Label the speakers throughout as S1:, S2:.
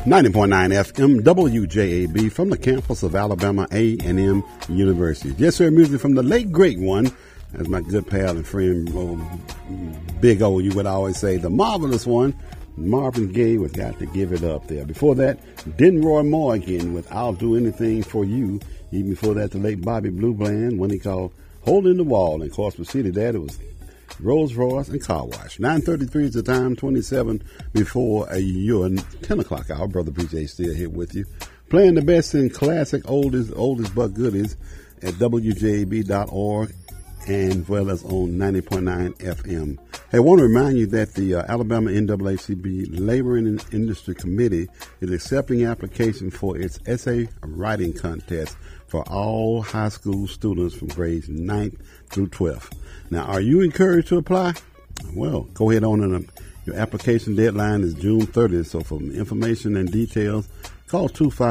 S1: 90.9 FM WJAB from the campus of Alabama A&M University. Yes, sir, music from the late great one, as my good pal and friend, Big O, you would always say, the marvelous one, Marvin Gaye with Got to Give It Up there. Before that, Denroy Morgan with I'll Do Anything For You. Even before that, the late Bobby Blue Bland, when he called Holding the Wall. And of course, preceded that, it was Rolls Royce and Car Wash. 9:33 is the time, 27 before your 10 o'clock hour. Brother PJ still here with you, playing the best in classic oldest but goodies at WJB.org and as well as on 90.9 FM. Hey, I want to remind you that the Alabama NAACP Labor and Industry Committee is accepting application for its essay writing contest for all high school students from grades 9th through 12th. Now, are you encouraged to apply? Well, go ahead on and your application deadline is June 30th. So for information and details, call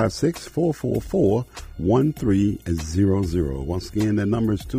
S1: 256-444-1300. Once again, that number is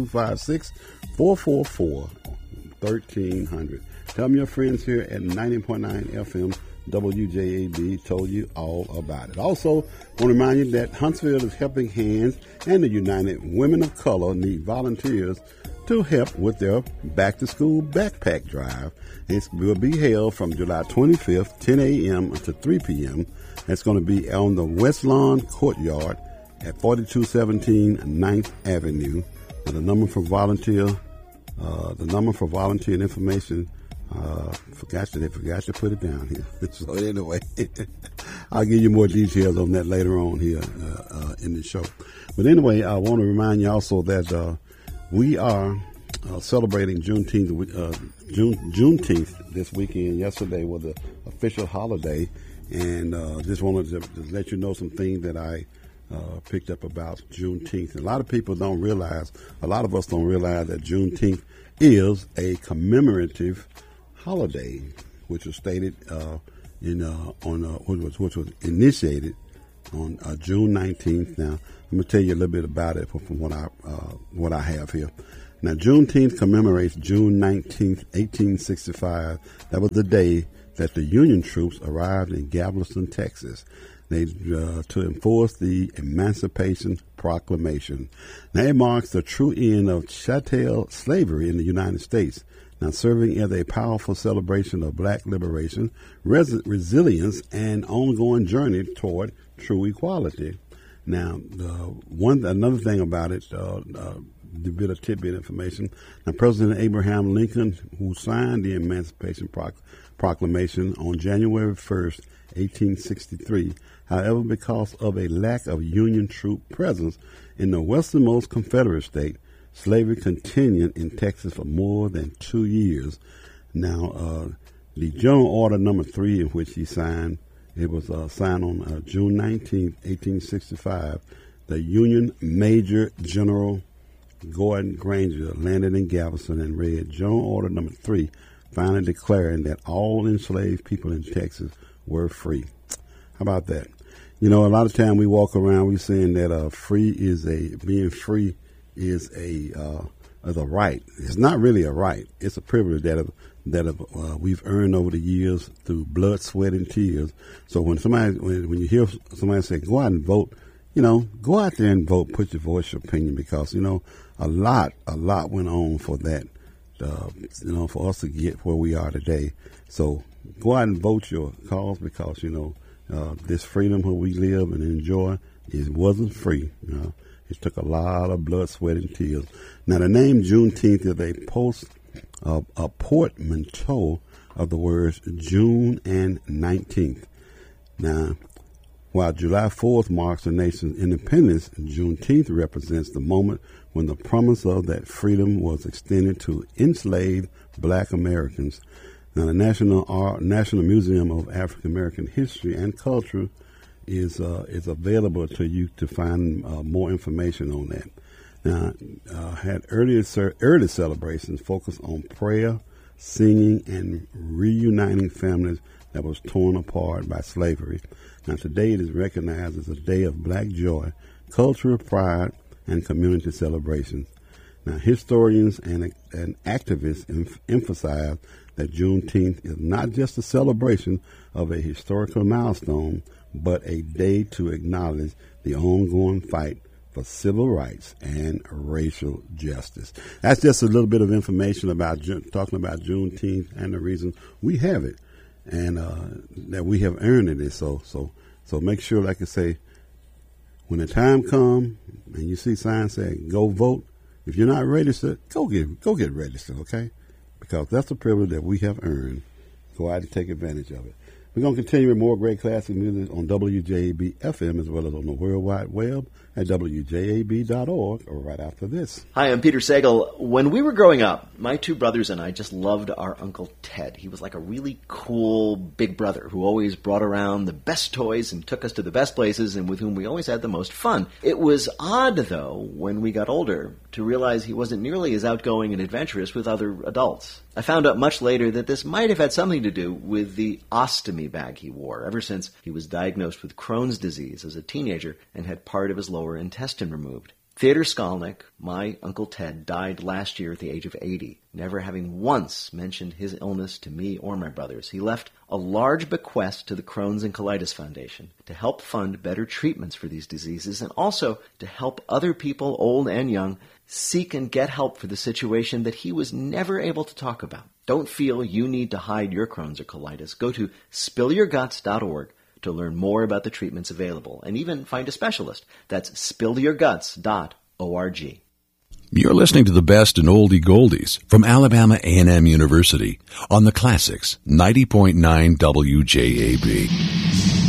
S1: 256-444-1300. Tell them your friends here at 90.9 FM WJAB told you all about it. Also, I want to remind you that Huntsville is Helping Hands and the United Women of Color need volunteers to help with their back-to-school backpack drive. It will be held from July 25th, 10 a.m. to 3 p.m. It's going to be on the West Lawn Courtyard at 4217 9th Avenue. And the number for volunteer information, forgot to put it down here. So anyway, I'll give you more details on that later on here in the show. But anyway, I want to remind you also that we are celebrating Juneteenth this weekend. Yesterday was the official holiday, and just wanted to let you know some things that I picked up about Juneteenth. A lot of us don't realize that Juneteenth is a commemorative holiday, which was stated which was initiated on June 19th. Now, I'm going to tell you a little bit about it from what I have here. Now, Juneteenth commemorates June 19th, 1865. That was the day that the Union troops arrived in Galveston, Texas, to enforce the Emancipation Proclamation. Now, it marks the true end of chattel slavery in the United States, now serving as a powerful celebration of black liberation, resilience, and ongoing journey toward true equality. Now, another thing about it, a bit of tidbit information. Now, President Abraham Lincoln, who signed the Emancipation Proclamation on January 1st, 1863, however, because of a lack of Union troop presence in the westernmost Confederate state, slavery continued in Texas for more than 2 years. Now, the General Order Number 3, in which he signed, it was signed on June 19, 1865. The Union Major General Gordon Granger landed in Galveston and read General Order Number 3, finally declaring that all enslaved people in Texas were free. How about that? You know, a lot of time we walk around, we're saying that being free is a right. It's not really a right. It's a privilege that we've earned over the years through blood, sweat, and tears. So when you hear somebody say, go out and vote, go out there and vote, put your voice, your opinion, because, a lot went on for that, for us to get where we are today. So go out and vote your cause, because, this freedom where we live and enjoy, it wasn't free. It took a lot of blood, sweat, and tears. Now, the name Juneteenth is a portmanteau of the words June and 19th. Now, while July 4th marks the nation's independence, Juneteenth represents the moment when the promise of that freedom was extended to enslaved black Americans. Now, the National Museum of African American History and Culture is available to you to find more information on that. Now, had early celebrations focused on prayer, singing, and reuniting families that was torn apart by slavery. Now, today it is recognized as a day of black joy, cultural pride, and community celebration. Now, historians and activists emphasize that Juneteenth is not just a celebration of a historical milestone, but a day to acknowledge the ongoing fight for civil rights and racial justice. That's just a little bit of information about talking about Juneteenth and the reason we have it, and that we have earned it. So make sure, like I say, when the time comes and you see signs saying "Go vote," if you're not registered, go get registered, okay? Because that's a privilege that we have earned. Go out and take advantage of it. We're going to continue with more great classic music on WJAB FM as well as on the World Wide Web at WJAB.org right after this.
S2: Hi, I'm Peter Sagal. When we were growing up, my two brothers and I just loved our Uncle Ted. He was like a really cool big brother who always brought around the best toys and took us to the best places and with whom we always had the most fun. It was odd, though, when we got older to realize he wasn't nearly as outgoing and adventurous with other adults. I found out much later that this might have had something to do with the ostomy bag he wore ever since he was diagnosed with Crohn's disease as a teenager and had part of his lower intestine removed. Theodor Skolnick, my Uncle Ted, died last year at the age of 80, never having once mentioned his illness to me or my brothers. He left a large bequest to the Crohn's and Colitis Foundation to help fund better treatments for these diseases and also to help other people, old and young, seek and get help for the situation that he was never able to talk about. Don't feel you need to hide your Crohn's or colitis. Go to spillyourguts.org to learn more about the treatments available and even find a specialist. That's spillyourguts.org.
S3: You're listening to the best in oldie goldies from Alabama A&M University on the Classics 90.9 WJAB.